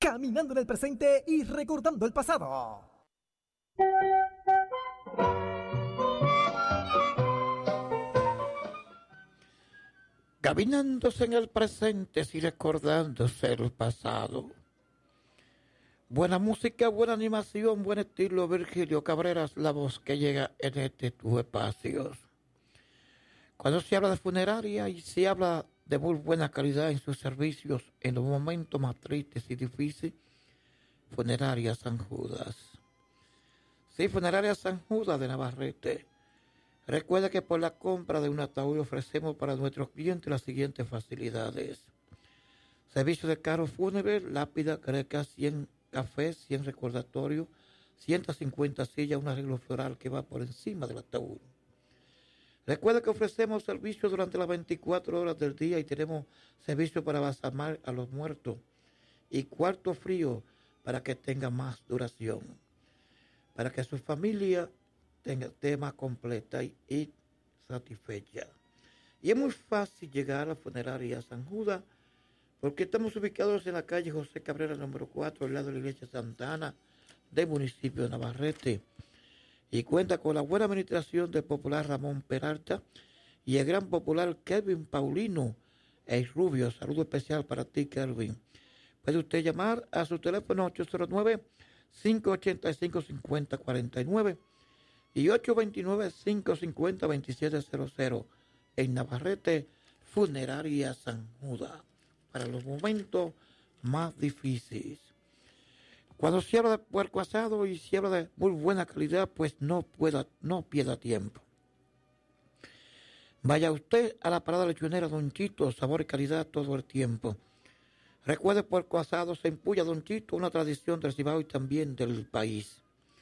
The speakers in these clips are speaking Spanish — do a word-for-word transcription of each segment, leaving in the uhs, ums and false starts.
caminando en el presente y recordando el pasado. Caminándose en el presente y recordándose el pasado. Buena música, buena animación, buen estilo. Virgilio Cabreras, la voz que llega en este tu espacio. Cuando se habla de funeraria y se habla de muy buena calidad en sus servicios en los momentos más tristes y difíciles, Funeraria San Judas. Sí, Funeraria San Judas de Navarrete. Recuerda que por la compra de un ataúd ofrecemos para nuestros clientes las siguientes facilidades. Servicio de carro fúnebre, lápida greca, cien cafés, cien recordatorios, ciento cincuenta sillas, un arreglo floral que va por encima del ataúd. Recuerda que ofrecemos servicio durante las veinticuatro horas del día y tenemos servicio para balsamar a los muertos y cuarto frío para que tenga más duración, para que su familia tenga tema completa y, y satisfecha. Y es muy fácil llegar a la Funeraria San Judas porque estamos ubicados en la calle José Cabrera número cuatro, al lado de la iglesia Santa Ana del municipio de Navarrete. Y cuenta con la buena administración del popular Ramón Peralta y el gran popular Kelvin Paulino, el Rubio. Saludo especial para ti, Kelvin. Puede usted llamar a su teléfono ocho cero nueve, cinco ocho cinco, cinco cero cuatro nueve y ocho dos nueve, cinco cinco cero, dos siete cero cero en Navarrete, Funeraria San Judas, para los momentos más difíciles. Cuando se habla de puerco asado y se habla de muy buena calidad, pues no pueda, no pierda tiempo. Vaya usted a la parada lechonera Don Chito, sabor y calidad todo el tiempo. Recuerde, puerco asado se empulla Don Chito, una tradición del Cibao y también del país.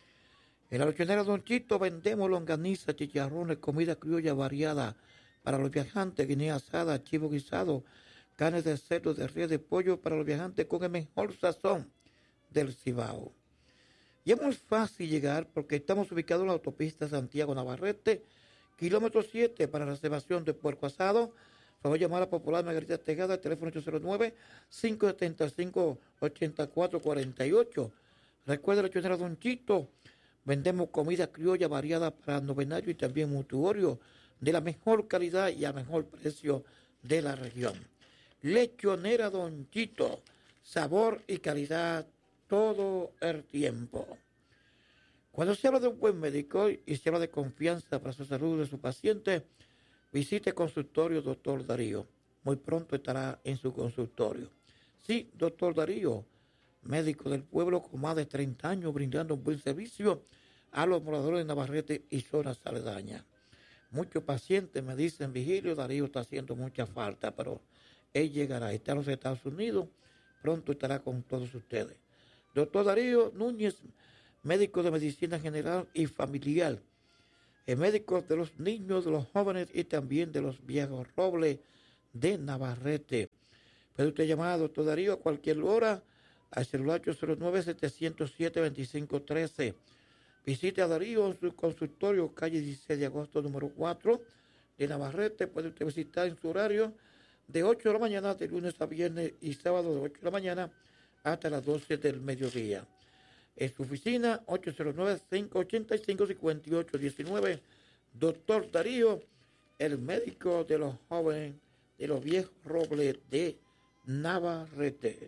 En la lechonera Don Chito vendemos longaniza, chicharrones, comida criolla variada para los viajantes, guinea asada, chivo guisado, carnes de cerdo, de res, de pollo para los viajantes con el mejor sazón del Cibao. Y es muy fácil llegar porque estamos ubicados en la autopista Santiago-Navarrete, kilómetro siete, para reservación de puerco asado. Favor llamar a la popular Margarita Tejada, teléfono ocho cero nueve, cinco siete cinco, ocho cuatro cuatro ocho. Recuerda la lechonera Don Chito, vendemos comida criolla variada para novenario y también mutuorio de la mejor calidad y a mejor precio de la región. Lechonera Don Chito, sabor y calidad todo el tiempo. Cuando se habla de un buen médico y se habla de confianza para su salud de su paciente, visite el consultorio doctor Darío. Muy pronto estará en su consultorio. Sí, doctor Darío, médico del pueblo con más de treinta años brindando un buen servicio a los moradores de Navarrete y zonas aledañas. Muchos pacientes me dicen, Vigilio, Darío está haciendo mucha falta, pero él llegará, está en los Estados Unidos, pronto estará con todos ustedes. Doctor Darío Núñez, médico de medicina general y familiar, el médico de los niños, de los jóvenes y también de los viejos robles de Navarrete. Puede usted llamar a doctor Darío a cualquier hora al celular ocho cero nueve, siete cero siete, dos cinco uno tres. Visite a Darío en su consultorio, calle dieciséis de agosto, número cuatro de Navarrete. Puede usted visitar en su horario de ocho de la mañana, de lunes a viernes y sábado de ocho de la mañana hasta las doce del mediodía. En su oficina, ocho cero nueve, cinco ocho cinco, cinco ocho uno nueve. Doctor Darío, el médico de los jóvenes, de los viejos robles de Navarrete.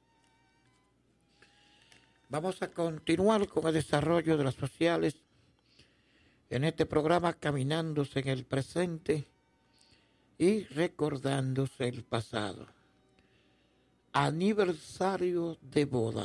Vamos a continuar con el desarrollo de las sociales en este programa, caminándose en el presente y recordándose el pasado. Aniversario de boda.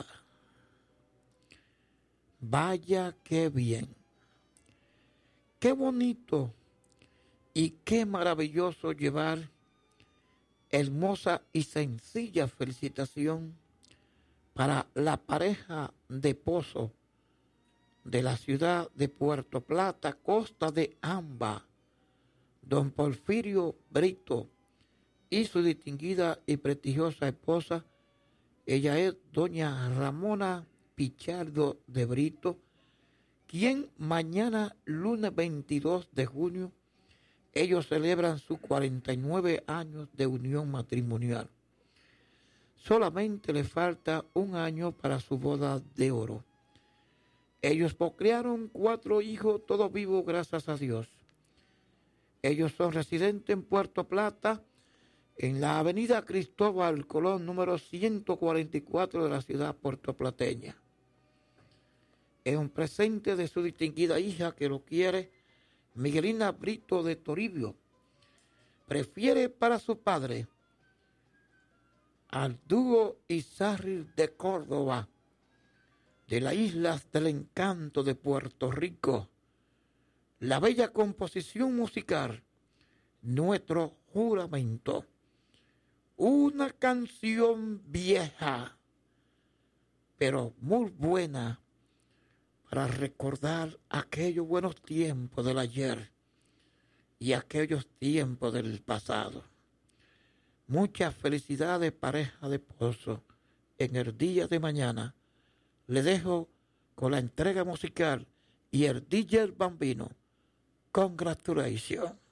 Vaya qué bien, qué bonito y qué maravilloso llevar hermosa y sencilla felicitación para la pareja de Pozo de la ciudad de Puerto Plata, Costa de Amba, don Porfirio Brito y su distinguida y prestigiosa esposa. Ella es doña Ramona Pichardo de Brito, quien mañana, lunes veintidós de junio, ellos celebran sus cuarenta y nueve años de unión matrimonial. solamente le falta un año para su boda de oro. Ellos procrearon cuatro hijos, todos vivos, gracias a Dios. Ellos son residentes en Puerto Plata, en la avenida Cristóbal Colón, número ciento cuarenta y cuatro de la ciudad puertoplateña. Es un presente de su distinguida hija que lo quiere, Miguelina Brito de Toribio. Prefiere para su padre al dúo Izarri de Córdoba, de las Islas del Encanto de Puerto Rico, la bella composición musical, Nuestro Juramento. Una canción vieja, pero muy buena, para recordar aquellos buenos tiempos del ayer y aquellos tiempos del pasado. Muchas felicidades, pareja de esposo, en el día de mañana. Le dejo con la entrega musical y el D J Bambino. Congratulations.